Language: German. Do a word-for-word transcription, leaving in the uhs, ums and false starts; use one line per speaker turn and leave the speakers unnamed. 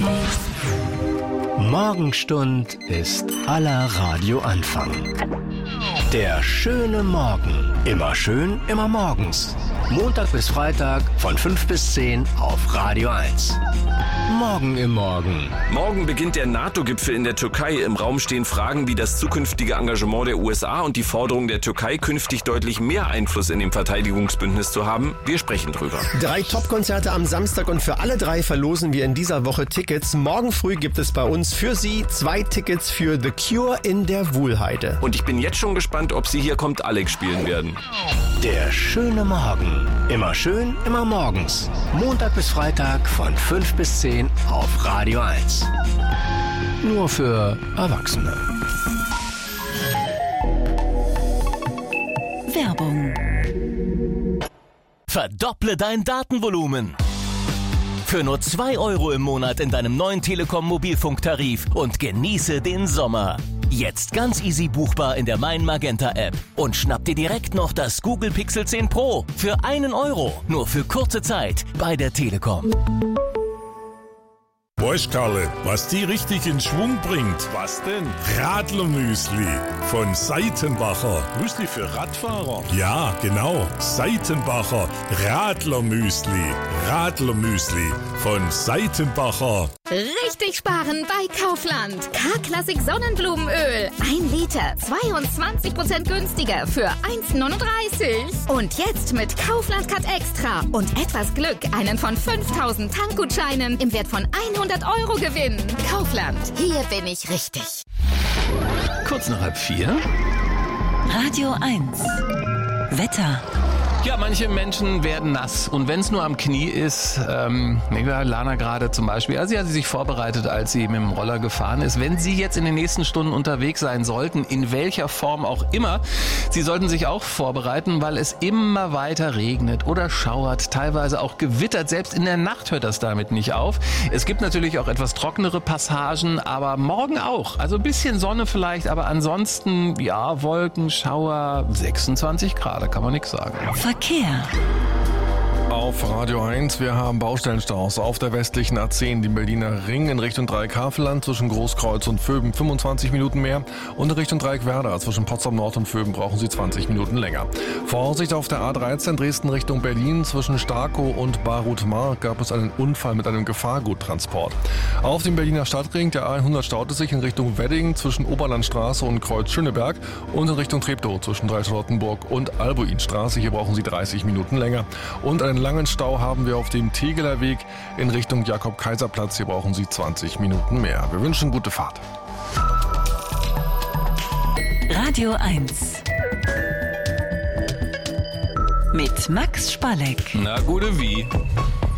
Morgenstund ist aller Radioanfang. Der schöne Morgen. Immer schön, immer morgens. Montag bis Freitag von fünf bis zehn auf Radio eins. Morgen im Morgen.
Morgen beginnt der NATO-Gipfel in der Türkei. Im Raum stehen Fragen wie das zukünftige Engagement der U S A und die Forderung der Türkei, künftig deutlich mehr Einfluss in dem Verteidigungsbündnis zu haben. Wir sprechen drüber.
Drei Top-Konzerte am Samstag und für alle drei verlosen wir in dieser Woche Tickets. Morgen früh gibt es bei uns für Sie zwei Tickets für The Cure in der Wuhlheide.
Und ich bin jetzt schon gespannt, ob Sie Hier kommt Alex spielen werden.
Der schöne Morgen. Immer schön, immer morgens. Montag bis Freitag von fünf bis zehn auf Radio eins. Nur für Erwachsene.
Werbung.
Verdopple dein Datenvolumen. Für nur zwei Euro im Monat in deinem neuen Telekom-Mobilfunktarif und genieße den Sommer. Jetzt ganz easy buchbar in der Mein Magenta App. Und schnapp dir direkt noch das Google Pixel zehn Pro für einen Euro. Nur für kurze Zeit bei der Telekom.
Weißt Karle, was die richtig in Schwung bringt? Was denn? Radlermüsli von Seitenbacher. Müsli für Radfahrer? Ja, genau. Seitenbacher Radlermüsli. Radlermüsli von Seitenbacher.
Richtig sparen bei Kaufland. K-Klassik Sonnenblumenöl. Ein Liter, zweiundzwanzig Prozent günstiger für eins neununddreißig. Und jetzt mit Kaufland Cut Extra und etwas Glück einen von fünftausend Tankgutscheinen im Wert von hundert Euro gewinnen. Kaufland, hier bin ich richtig.
Kurz nach halb vier.
Radio eins. Wetter.
Ja, manche Menschen werden nass und wenn es nur am Knie ist, ähm, Lana gerade zum Beispiel, also sie hat sich vorbereitet, als sie mit dem Roller gefahren ist. Wenn Sie jetzt in den nächsten Stunden unterwegs sein sollten, in welcher Form auch immer, Sie sollten sich auch vorbereiten, weil es immer weiter regnet oder schauert, teilweise auch gewittert. Selbst in der Nacht hört das damit nicht auf. Es gibt natürlich auch etwas trockenere Passagen, aber morgen auch. Also ein bisschen Sonne vielleicht, aber ansonsten, ja, Wolken, Schauer, sechsundzwanzig Grad, da kann man nichts sagen.
Verkehr.
Auf Radio eins, wir haben Baustellenstaus auf der westlichen A zehn, den Berliner Ring in Richtung Dreieck Havelland zwischen Großkreuz und Vöben fünfundzwanzig Minuten mehr und in Richtung Dreieck Werder zwischen Potsdam Nord und Vöben brauchen Sie zwanzig Minuten länger. Vorsicht auf der A dreizehn Dresden Richtung Berlin zwischen Starkow und Barut-Mark gab es einen Unfall mit einem Gefahrguttransport. Auf dem Berliner Stadtring der A hundert staute sich in Richtung Wedding zwischen Oberlandstraße und Kreuz Schöneberg und in Richtung Treptow zwischen Dreischottenburg und Albuinstraße. Hier brauchen Sie dreißig Minuten länger. Und einen langen Stau haben wir auf dem Tegeler Weg in Richtung Jakob-Kaiser-Platz. Hier brauchen Sie zwanzig Minuten mehr. Wir wünschen gute Fahrt.
Radio eins. Mit Max Spalleck.
Na, gute wie.